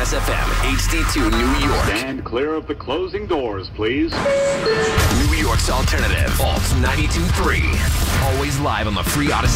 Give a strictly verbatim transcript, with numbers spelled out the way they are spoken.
Kiss F M, H D two New York. Stand clear of the closing doors, please. New York's alternative, Alt ninety-two point three. Always live on the free Odyssey